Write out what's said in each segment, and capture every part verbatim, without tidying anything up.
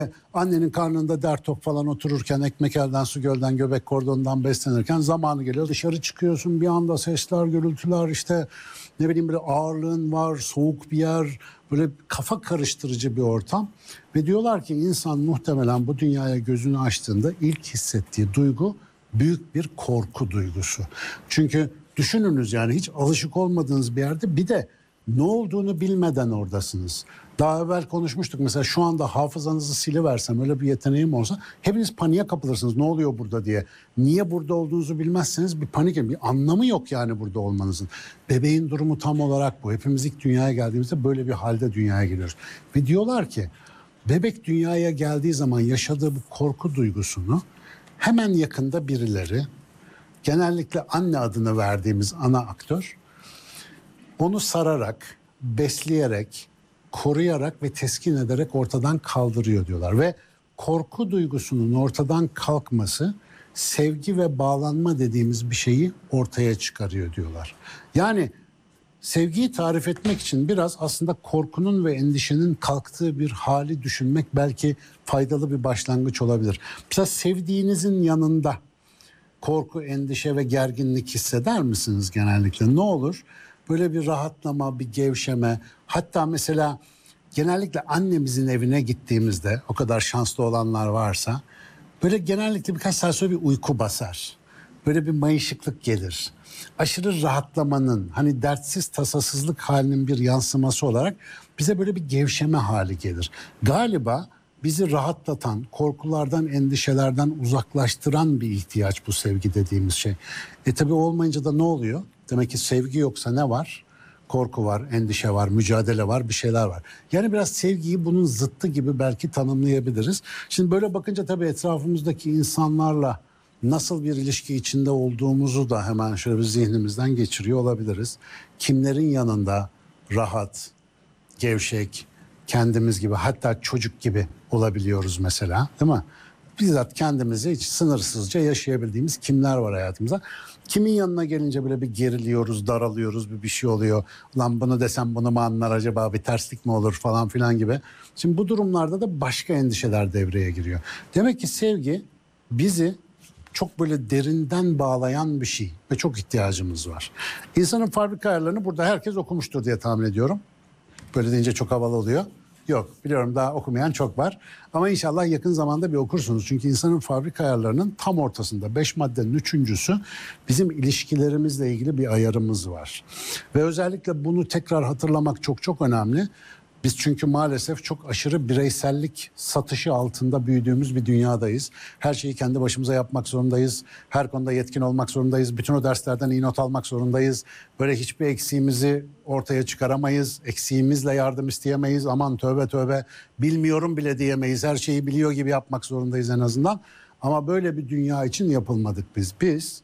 Annenin karnında der top falan otururken, ekmek elden su gölden, göbek kordonundan beslenirken zamanı geliyor. Dışarı çıkıyorsun, bir anda sesler, gürültüler, işte ne bileyim böyle ağırlığın var, soğuk bir yer, böyle kafa karıştırıcı bir ortam. Ve diyorlar ki insan muhtemelen bu dünyaya gözünü açtığında ilk hissettiği duygu büyük bir korku duygusu. Çünkü düşününüz, yani hiç alışık olmadığınız bir yerde bir de ne olduğunu bilmeden oradasınız. Daha evvel konuşmuştuk, mesela şu anda hafızanızı siliversem, öyle bir yeteneğim olsa hepiniz paniğe kapılırsınız, ne oluyor burada diye. Niye burada olduğunuzu bilmezseniz bir panik, bir anlamı yok yani burada olmanızın. Bebeğin durumu tam olarak bu. Hepimiz ilk dünyaya geldiğimizde böyle bir halde dünyaya geliyoruz. Ve diyorlar ki bebek dünyaya geldiği zaman yaşadığı bu korku duygusunu hemen yakında birileri, genellikle anne adını verdiğimiz ana aktör, onu sararak, besleyerek, koruyarak ve teskin ederek ortadan kaldırıyor diyorlar. Ve korku duygusunun ortadan kalkması sevgi ve bağlanma dediğimiz bir şeyi ortaya çıkarıyor diyorlar. Yani sevgiyi tarif etmek için biraz aslında korkunun ve endişenin kalktığı bir hali düşünmek belki faydalı bir başlangıç olabilir. Mesela sevdiğinizin yanında korku, endişe ve gerginlik hisseder misiniz genellikle? Ne olur? Böyle bir rahatlama, bir gevşeme. Hatta mesela genellikle annemizin evine gittiğimizde, o kadar şanslı olanlar varsa, böyle genellikle birkaç saat sonra bir uyku basar. Böyle bir mayışıklık gelir. Aşırı rahatlamanın, hani dertsiz tasasızlık halinin bir yansıması olarak bize böyle bir gevşeme hali gelir. Galiba bizi rahatlatan, korkulardan, endişelerden uzaklaştıran bir ihtiyaç bu sevgi dediğimiz şey. E tabii olmayınca da ne oluyor? Demek ki sevgi yoksa ne var? Korku var, endişe var, mücadele var, bir şeyler var. Yani biraz sevgiyi bunun zıttı gibi belki tanımlayabiliriz. Şimdi böyle bakınca tabii etrafımızdaki insanlarla nasıl bir ilişki içinde olduğumuzu da hemen şöyle bir zihnimizden geçiriyor olabiliriz. Kimlerin yanında rahat, gevşek, kendimiz gibi, hatta çocuk gibi olabiliyoruz mesela, değil mi? Bizzat kendimizi hiç sınırsızca yaşayabildiğimiz kimler var hayatımızda. Kimin yanına gelince böyle bir geriliyoruz, daralıyoruz, bir bir şey oluyor. Ulan bunu desem bunu mu anlar acaba, bir terslik mi olur falan filan gibi. Şimdi bu durumlarda da başka endişeler devreye giriyor. Demek ki sevgi bizi çok böyle derinden bağlayan bir şey ve çok ihtiyacımız var. İnsanın Fabrika Ayarlarını burada herkes okumuştur diye tahmin ediyorum. Böyle deyince çok havalı oluyor. Yok, biliyorum daha okumayan çok var. Ama inşallah yakın zamanda bir okursunuz. Çünkü insanın Fabrika Ayarlarının tam ortasında beş maddenin üçüncüsü bizim ilişkilerimizle ilgili bir ayarımız var. Ve özellikle bunu tekrar hatırlamak çok çok önemli. Biz çünkü maalesef çok aşırı bireysellik satışı altında büyüdüğümüz bir dünyadayız. Her şeyi kendi başımıza yapmak zorundayız. Her konuda yetkin olmak zorundayız. Bütün o derslerden iyi not almak zorundayız. Böyle hiçbir eksiğimizi ortaya çıkaramayız. Eksiğimizle yardım isteyemeyiz. Aman tövbe tövbe bilmiyorum bile diyemeyiz. Her şeyi biliyor gibi yapmak zorundayız en azından. Ama böyle bir dünya için yapılmadık biz. Biz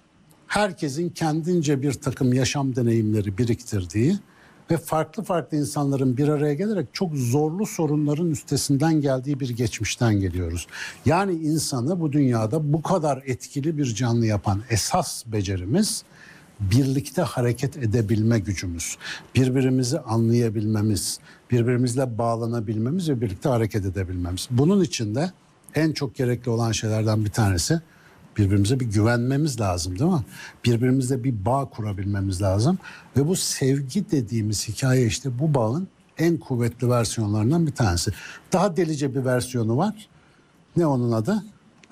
herkesin kendince bir takım yaşam deneyimleri biriktirdiği ve farklı farklı insanların bir araya gelerek çok zorlu sorunların üstesinden geldiği bir geçmişten geliyoruz. Yani insanı bu dünyada bu kadar etkili bir canlı yapan esas becerimiz birlikte hareket edebilme gücümüz. Birbirimizi anlayabilmemiz, birbirimizle bağlanabilmemiz ve birlikte hareket edebilmemiz. Bunun için de en çok gerekli olan şeylerden bir tanesi, birbirimize bir güvenmemiz lazım, değil mi? Birbirimizle bir bağ kurabilmemiz lazım. Ve bu sevgi dediğimiz hikaye işte bu bağın en kuvvetli versiyonlarından bir tanesi. Daha delice bir versiyonu var. Ne onun adı?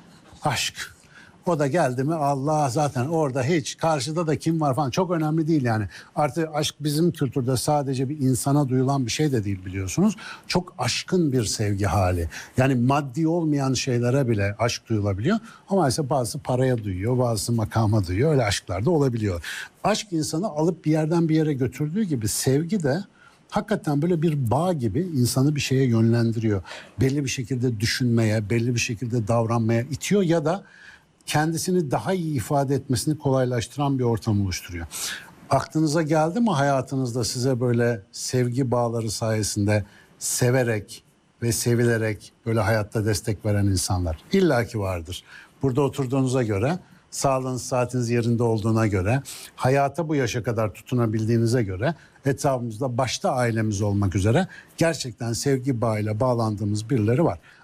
Aşk. O da geldi mi Allah zaten orada hiç, karşıda da kim var falan çok önemli değil yani. Artık aşk bizim kültürde sadece bir insana duyulan bir şey de değil, biliyorsunuz. Çok aşkın bir sevgi hali. Yani maddi olmayan şeylere bile aşk duyulabiliyor. Ama ise bazısı paraya duyuyor, bazısı makama duyuyor. Öyle aşklar da olabiliyor. Aşk insanı alıp bir yerden bir yere götürdüğü gibi sevgi de hakikaten böyle bir bağ gibi insanı bir şeye yönlendiriyor. Belli bir şekilde düşünmeye, belli bir şekilde davranmaya itiyor ya da kendisini daha iyi ifade etmesini kolaylaştıran bir ortam oluşturuyor. Aklınıza geldi mi hayatınızda size böyle sevgi bağları sayesinde severek ve sevilerek böyle hayatta destek veren insanlar? İlla ki vardır. Burada oturduğunuza göre, sağlığınız, saatiniz yerinde olduğuna göre, hayata bu yaşa kadar tutunabildiğinize göre, etrafımızda başta ailemiz olmak üzere gerçekten sevgi bağıyla bağlandığımız birileri var.